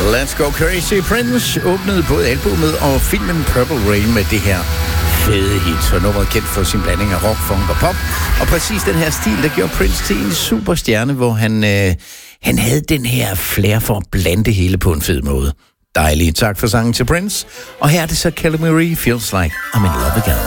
Let's Go Crazy. Prince åbnede både albumet og filmen Purple Rain med det her fede hit, og nummeret kendt for sin blanding af rock, funk og pop. Og præcis den her stil, der gjorde Prince til en superstjerne, hvor han havde den her flair for at blande det hele på en fed måde. Dejligt. Tak for sangen til Prince. Og her er det så Kelly Marie, Feels Like I'm in Love Again.